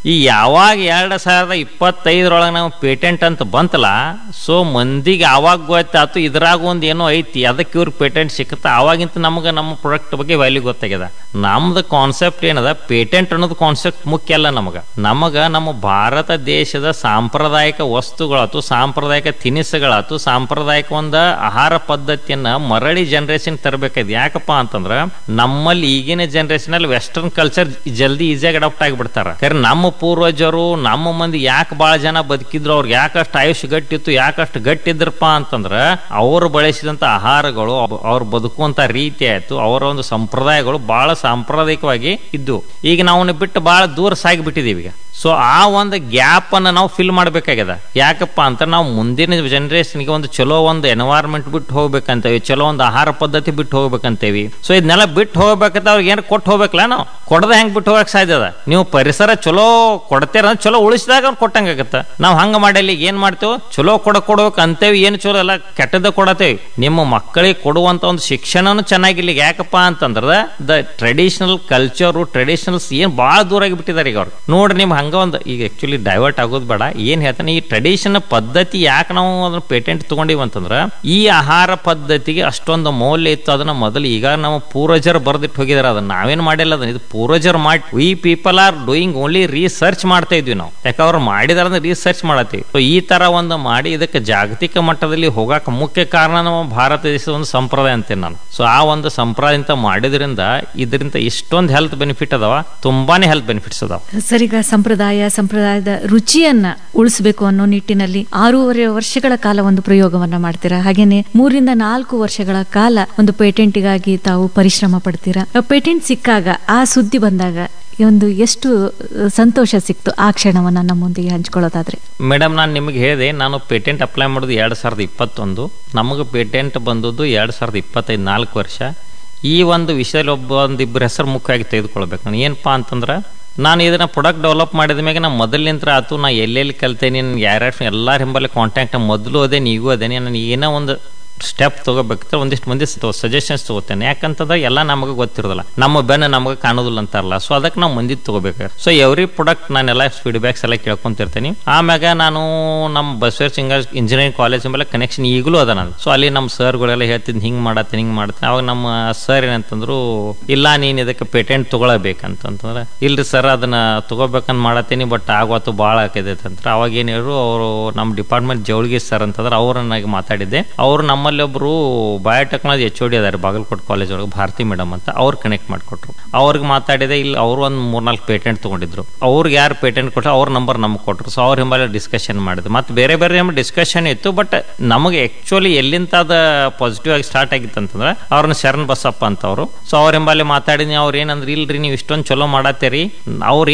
ಈ ಯಾವಾಗ ಎರಡ್ ಸಾವಿರದ ಇಪ್ಪತ್ತೈದರೊಳಗೆ ನಾವು ಪೇಟೆಂಟ್ ಅಂತ ಬಂತಲ್ಲ, ಸೊ ಮಂದಿಗೆ ಆವಾಗ ಗೊತ್ತಾಯ್ತು ಇದ್ರಾಗ ಒಂದ್ ಏನೋ ಐತಿ, ಅದಕ್ಕೆ ಇವ್ರಿಗೆ ಪೇಟೆಂಟ್ ಸಿಕ್ಕತ್ತ. ಆವಾಗಿಂತ ನಮ್ಗೆ ನಮ್ಮ ಪ್ರಾಡಕ್ಟ್ ಬಗ್ಗೆ ವ್ಯಾಲ್ಯೂ ಗೊತ್ತಾಗ್ಯದ. ನಮ್ದು ಕಾನ್ಸೆಪ್ಟ್ ಏನದ, ಪೇಟೆಂಟ್ ಅನ್ನೋದು ಕಾನ್ಸೆಪ್ಟ್ ಮುಖ್ಯ ಅಲ್ಲ ನಮಗ. ನಮಗ ನಮ್ಮ ಭಾರತ ದೇಶದ ಸಾಂಪ್ರದಾಯಿಕ ವಸ್ತುಗಳಾತು, ಸಾಂಪ್ರದಾಯಿಕ ತಿನಿಸುಗಳಾತು, ಸಾಂಪ್ರದಾಯಿಕ ಒಂದು ಆಹಾರ ಪದ್ಧತಿಯನ್ನ ಮರಳಿ ಜನರೇಷನ್ ತರಬೇಕಾಯ್ತು. ಯಾಕಪ್ಪ ಅಂತಂದ್ರ ನಮ್ಮಲ್ಲಿ ಈಗಿನ ಜನರೇಷನ್ ಅಲ್ಲಿ ವೆಸ್ಟರ್ನ್ ಕಲ್ಚರ್ ಜಲ್ದಿ ಈಸಿಯಾಗಿ ಅಡಾಪ್ಟ್ ಆಗಿಬಿಡ್ತಾರ. ಯಾಕಂದ್ರೆ ನಮ್ಮ ಪೂರ್ವಜರು, ನಮ್ಮ ಮಂದಿ ಯಾಕೆ ಬಹಳ ಜನ ಬದುಕಿದ್ರು, ಅವ್ರಿಗೆ ಯಾಕಷ್ಟು ಆಯುಷ್ ಗಟ್ಟಿತ್ತು, ಯಾಕಷ್ಟು ಗಟ್ಟಿದ್ರಪ್ಪ ಅಂತಂದ್ರ ಅವರು ಬಳಸಿದಂತ ಆಹಾರಗಳು, ಅವ್ರು ಬದುಕುವಂತ ರೀತಿ ಆಯ್ತು, ಅವರ ಒಂದು ಸಂಪ್ರದಾಯಗಳು ಬಹಳ ಸಾಂಪ್ರದಾಯಿಕವಾಗಿ ಇದ್ದು. ಈಗ ನಾವು ಬಿಟ್ಟು ಬಹಳ ದೂರ ಸಾಗಿಬಿಟ್ಟಿದೀವಿ ಈಗ. ಸೊ ಆ ಒಂದು ಗ್ಯಾಪ್ ಅನ್ನ ನಾವು ಫಿಲ್ ಮಾಡ್ಬೇಕಾಗ್ಯದ. ಯಾಕಪ್ಪ ಅಂತ ನಾವು ಮುಂದಿನ ಜನರೇಷನ್ಗೆ ಒಂದು ಚಲೋ ಒಂದು ಎನ್ವೈರನ್ಮೆಂಟ್ ಬಿಟ್ಟು ಹೋಗ್ಬೇಕಂತೇವಿ, ಚಲೋ ಒಂದು ಆಹಾರ ಪದ್ಧತಿ ಬಿಟ್ಟು ಹೋಗ್ಬೇಕಂತೇವಿ. ಸೊ ಇದನ್ನೆಲ್ಲ ಬಿಟ್ಟು ಹೋಗ್ಬೇಕಂತ ಅವ್ರಿಗೆ ಏನ್ ಕೊಟ್ಟು ಹೋಗ್ಬೇಕಲ್ಲ, ನಾವು ಕೊಡದ ಹೆಂಗ್ ಬಿಟ್ಟು ಹೋಗಕ್ ಸಾಧ್ಯ ಅದ? ನೀವು ಪರಿಸರ ಚಲೋ ಕೊಡ್ತೀರ, ಚಲೋ ಉಳಿಸಿದಾಗ ಅವ್ರು ಕೊಟ್ಟಂಗಾಗತ್ತ. ನಾವು ಹಂಗ ಮಾಡಲಿ ಏನ್ ಮಾಡ್ತೇವೆ, ಚಲೋ ಕೊಡ ಕೊಡ್ಬೇಕು ಅಂತೇವಿ, ಏನು ಚಲೋ ಎಲ್ಲ ಕೆಟ್ಟದ ಕೊಡತೇವಿ. ನಿಮ್ಮ ಮಕ್ಕಳಿಗೆ ಕೊಡುವಂತ ಒಂದು ಶಿಕ್ಷಣನು ಚೆನ್ನಾಗಿಲ್ಲ. ಯಾಕಪ್ಪ ಅಂತಂದ್ರ ದ ಟ್ರೆಡಿಷನಲ್ ಕಲ್ಚರು, ಟ್ರೆಡಿಷನಲ್ಸ್ ಏನ್ ಬಹಳ ದೂರ ಆಗಿಬಿಟ್ಟಿದ್ದಾರೆ ಈಗ ಅವ್ರು. ನೋಡ್ರಿ ನಿಮ್ ಹಂಗ ಒಂದು ಈಗ ಆಕ್ಚುಲಿ ಡೈವರ್ಟ್ ಆಗೋದು ಬೇಡ. ಏನ್ ಹೇಳ್ತಾನೆ, ಈ ಟ್ರೆಡಿಷನ್ ಪದ್ಧತಿ ಯಾಕೆ ನಾವು ಅದನ್ನ ಪೇಟೆಂಟ್ ತಗೊಂಡಿವಿ ಅಂತಂದ್ರ, ಈ ಆಹಾರ ಪದ್ಧತಿಗೆ ಅಷ್ಟೊಂದು ಮೌಲ್ಯ ಇತ್ತು. ಅದನ್ನ ಮೊದಲು ಈಗ ನಮ್ಮ ಪೂರ್ವಜರು ಬರ್ದಿಟ್ಟು ಹೋಗಿದಾರೆ. ಅದನ್ನ ನಾವೇನ್ ಮಾಡಿಲ್ಲ, ಅದನ್ನ ಇದು ಪೂರ್ವಜರು ಮಾಡಿ, V people are doing only research ಮಾಡ್ತಾ ಇದ್ವಿ ನಾವು. ಯಾಕೆ ಅವ್ರು ಮಾಡಿದಾರ ಅಂದ್ರೆ ರಿಸರ್ಚ್ ಮಾಡತ್ತೀವಿ. ಸೊ ಈ ತರ ಒಂದು ಮಾಡಿ ಇದಕ್ಕೆ ಜಾಗತಿಕ ಮಟ್ಟದಲ್ಲಿ ಹೋಗಾಕ ಮುಖ್ಯ ಕಾರಣ ನಮ್ಮ ಭಾರತ ದೇಶದ ಒಂದು ಸಂಪ್ರದಾಯ ಅಂತೇನೆ ನಾನು. ಸೊ ಆ ಒಂದು ಸಂಪ್ರದಾಯ ಅಂತ ಮಾಡಿದ್ರಿಂದ ಇದರಿಂದ ಇಷ್ಟೊಂದು ಹೆಲ್ತ್ ಬೆನಿಫಿಟ್ ಅದಾವ, ತುಂಬಾನೇ ಹೆಲ್ತ್ ಬೆನಿಫಿಟ್ಸ್ ಅದಾವ. ಸರಿಗ ಸಂಪ್ರದಾಯ ಸಂಪ್ರದಾಯದ ರುಚಿಯನ್ನ ಉಳಿಸಬೇಕು ಅನ್ನೋ ನಿಟ್ಟಿನಲ್ಲಿ ಆರೂವರೆ ವರ್ಷಗಳ ಕಾಲ ಒಂದು ಪ್ರಯೋಗವನ್ನ ಮಾಡ್ತೀರಾ. ಹಾಗೇನೆ ಮೂರಿಂದ ನಾಲ್ಕು ವರ್ಷಗಳ ಕಾಲ ಒಂದು ಪೇಟೆಂಟ್ಗಾಗಿ ತಾವು ಪರಿಶ್ರಮ ಪಡ್ತೀರಾ. ಪೇಟೆಂಟ್ ಸಿಕ್ಕಾಗ, ಆ ಸುದ್ದಿ ಬಂದಾಗ ಒಂದು ಎಷ್ಟು ಸಂತೋಷ ಸಿಕ್ತು, ಆ ಕ್ಷಣವನ್ನ ನಮ್ಮೊಂದಿಗೆ ಹಂಚ್ಕೊಳ್ಳೋದಾದ್ರೆ? ಮೇಡಮ್, ನಾನು ನಿಮಗೆ ಹೇಳಿದೆ, ನಾನು ಪೇಟೆಂಟ್ ಅಪ್ಲೈ ಮಾಡೋದು ಎರಡ್ ಸಾವಿರದ ಇಪ್ಪತ್ತೊಂದು, ನಮಗೆ ಪೇಟೆಂಟ್ ಬಂದದ್ದು ಎರಡ್ ಸಾವಿರದ ಇಪ್ಪತ್ತೈದು, ನಾಲ್ಕು ವರ್ಷ. ಈ ಒಂದು ವಿಷಯದಲ್ಲಿ ಒಬ್ಬ ಒಂದಿಬ್ಬರು ಹೆಸರು ಮುಖ್ಯವಾಗಿ ತೆಗೆದುಕೊಳ್ಬೇಕು ನಾನು. ಏನಪ್ಪಾ ಅಂತಂದ್ರೆ, ನಾನು ಇದನ್ನ ಪ್ರಾಡಕ್ಟ್ ಡೆವಲಪ್ ಮಾಡಿದ ಮ್ಯಾಗ ನಾ ಮೊದಲಿನಿಂತ್ರ ಆತು, ನಾ ಎಲ್ಲೆಲ್ಲಿ ಕಲ್ತೇನೆ, ಯಾರ್ಯಾರು ಎಲ್ಲರ ಹಿಂಬಲ್ಲಿ ಕಾಂಟ್ಯಾಕ್ಟ್ ಮೊದಲು ಅದೇ, ನೀವು ಅದೇನೆ. ನಾನು ಏನೋ ಒಂದು ಸ್ಟೆಪ್ ತಗೋಬೇಕಿದ್ರೆ ಒಂದಿಷ್ಟು ಮಂದಿ ಸಜೆಷನ್ಸ್ ತಗೋತೇನೆ. ಯಾಕಂತಂದ್ರೆ ಎಲ್ಲ ನಮಗೆ ಗೊತ್ತಿರೋದಿಲ್ಲ, ನಮ್ಮ ಬೆನ್ನ ನಮಗೆ ಕಾಣೋದಿಲ್ಲ ಅಂತಾರಲ್ಲ. ಸೊ ಅದಕ್ಕೆ ನಾವು ಮಂದಿ ತಗೋಬೇಕು. ಸೊ ಎವ್ರಿ ಪ್ರಾಡಕ್ಟ್ ನಾನೆಲ್ಲ ಫೀಡ್ಬ್ಯಾಕ್ಸ್ ಎಲ್ಲ ಕೇಳ್ಕೊಂತಿರ್ತೀನಿ. ಆಮ್ಯಾಗ ನಾನು ನಮ್ಮ ಬಸವೇಶ್ವರ ಸಿಂಗರ್ ಇಂಜಿನಿಯರಿಂಗ್ ಕಾಲೇಜ್ ಮೇಲೆ ಕನೆಕ್ಷನ್ ಈಗಲೂ ಅದ ನಾನು. ಸೊ ಅಲ್ಲಿ ನಮ್ಮ ಸರ್ಗಳೆಲ್ಲ ಹೇಳ್ತೀನಿ, ಹಿಂಗೆ ಮಾಡತ್ತೀನಿ ಹಿಂಗೆ ಮಾಡ್ತೀನಿ. ಅವಾಗ ನಮ್ಮ ಸರ್ ಏನಂತಂದ್ರು, ಇಲ್ಲ ನೀನು ಇದಕ್ಕೆ ಪೇಟೆಂಟ್ ತಗೊಳಬೇಕಂತಂದ್ರೆ, ಇಲ್ರಿ ಸರ್ ಅದನ್ನ ತಗೋಬೇಕಂತ ಮಾಡತ್ತೀನಿ, ಬಟ್ ಆಗೋತು ಭಾಳ ಆಕೈತೆ ಅಂತ. ಅವಾಗ ಏನು ಹೇಳಿದ್ರು, ಅವರು ನಮ್ಮ ಡಿಪಾರ್ಟ್ಮೆಂಟ್ ಜವಳಿಗೆ ಸರ್ ಅಂತಂದ್ರೆ ಅವ್ರನ್ನಾಗಿ ಮಾತಾಡಿದ್ದೆ. ಅವ್ರು ನಮ್ಮಲ್ಲಿ ಒಬ್ರು ಬಯೋಟೆಕ್ನಾಲಜಿ ಎಚ್ ಓ ಡಿ ಅದಾರೆ ಬಾಗಲಕೋಟೆ ಕಾಲೇಜ್ ಒಳಗೆ, ಭಾರತಿ ಮೇಡಮ್ ಅಂತ, ಅವ್ರು ಕನೆಕ್ಟ್ ಮಾಡಿಕೊಟ್ರು. ಅವ್ರಿಗೆ ಮಾತಾಡಿದೆ. ಇಲ್ಲಿ ಅವರು ಒಂದು ಮೂರ್ನಾಲ್ಕು ಪೇಟೆಂಟ್ ತಗೊಂಡಿದ್ರು. ಅವ್ರಿಗೆ ಯಾರು ಪೇಟೆಂಟ್ ಕೊಟ್ಟರು ಅವ್ರ ನಂಬರ್ ನಮ್ಗೆ ಕೊಟ್ಟರು. ಸೊ ಅವ್ರ ಹಿಂಬಲ್ಲಿ ಡಿಸ್ಕಷನ್ ಮಾಡಿದ್ರು. ಮತ್ತೆ ಬೇರೆ ಬೇರೆ ಡಿಸ್ಕಷನ್ ಇತ್ತು. ಬಟ್ ನಮಗೆ ಆಕ್ಚುಲಿ ಎಲ್ಲಿಂದ ಅದ ಪಾಸಿಟಿವ್ ಆಗಿ ಸ್ಟಾರ್ಟ್ ಆಗಿತ್ತು ಅಂತಂದ್ರೆ, ಅವ್ರನ್ನ ಶರಣ್ ಬಸಪ್ಪ ಅಂತ ಅವರು. ಸೊ ಅವ್ರ ಹಿಂಬಲ್ಲಿ ಮಾತಾಡಿದ್ನಿ. ಅವ್ರು ಏನಂದ್ರೆ, ಇಲ್ರಿ ನೀವು ಇಷ್ಟೊಂದು ಚಲೋ ಮಾಡತ್ತೀರಿ, ಅವ್ರು